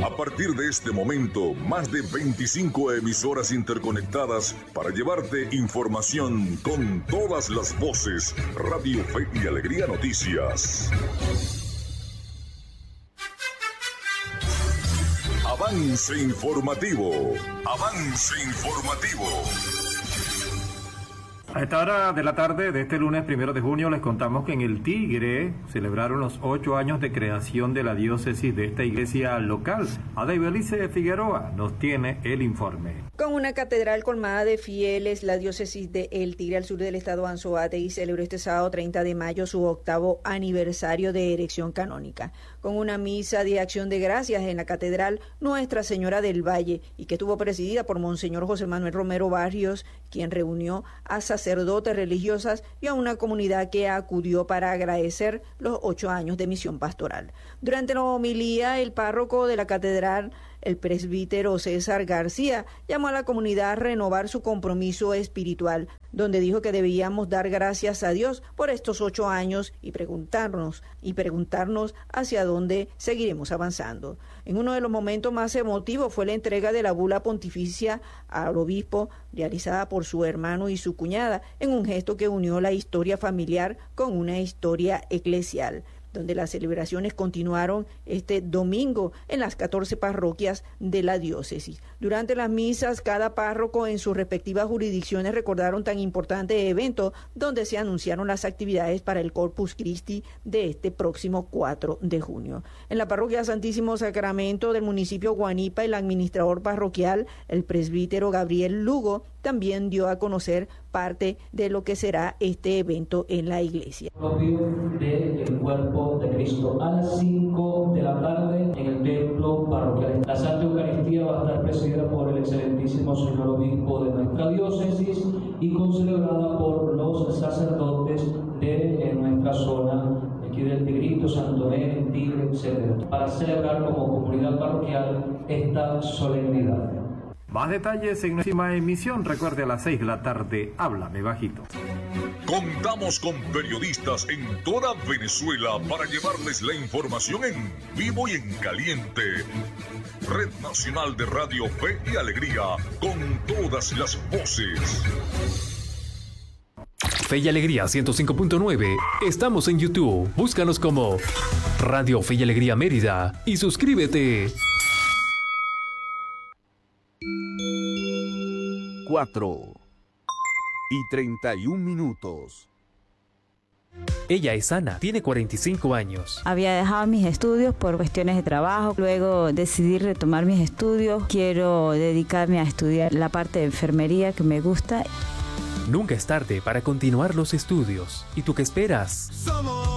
A partir de este momento, más de 25 emisoras interconectadas para llevarte información con todas las voces. Radio Fe y Alegría Noticias. Avance informativo. Avance informativo. A esta hora de la tarde de este lunes 1 de junio les contamos que en El Tigre celebraron los 8 años de creación de la diócesis de esta iglesia local. Adaibelice Figueroa nos tiene el informe. Con una catedral colmada de fieles, la diócesis de El Tigre al sur del estado Anzoátegui celebró este sábado 30 de mayo su 8º aniversario de erección canónica, con una misa de acción de gracias en la catedral Nuestra Señora del Valle y que estuvo presidida por Monseñor José Manuel Romero Barrios, quien reunió a sacerdotes, religiosas y a una comunidad que acudió para agradecer los 8 años de misión pastoral. Durante la homilía, el párroco de la catedral, el presbítero César García, llamó a la comunidad a renovar su compromiso espiritual, donde dijo que debíamos dar gracias a Dios por estos 8 años y preguntarnos hacia dónde seguiremos avanzando. En uno de los momentos más emotivos fue la entrega de la bula pontificia al obispo, realizada por su hermano y su cuñada, en un gesto que unió la historia familiar con una historia eclesial, donde las celebraciones continuaron este domingo en las 14 parroquias de la diócesis. Durante las misas, cada párroco en sus respectivas jurisdicciones recordaron tan importante evento, donde se anunciaron las actividades para el Corpus Christi de este próximo 4 de junio. En la parroquia Santísimo Sacramento del municipio Guanipa, el administrador parroquial, el presbítero Gabriel Lugo, también dio a conocer parte de lo que será este evento en la iglesia. Propio del cuerpo de Cristo a las 5 de la tarde en el templo parroquial. La Santa Eucaristía va a estar presidida por el excelentísimo señor obispo de nuestra diócesis y concelebrada por los sacerdotes de nuestra zona, aquí del Tigrito, Santoné, Tigre, etc., para celebrar como comunidad parroquial esta solemnidad. Más detalles en nuestra emisión. Recuerde, a las 6 de la tarde, Háblame Bajito. Contamos con periodistas en toda Venezuela para llevarles la información en vivo y en caliente. Red Nacional de Radio Fe y Alegría, con todas las voces. Fe y Alegría 105.9. Estamos en YouTube. Búscanos como Radio Fe y Alegría Mérida y suscríbete. 4:31. Ella es Ana, tiene 45 años. Había dejado mis estudios por cuestiones de trabajo, luego decidí retomar mis estudios. Quiero dedicarme a estudiar la parte de enfermería que me gusta. Nunca es tarde para continuar los estudios. ¿Y tú qué esperas?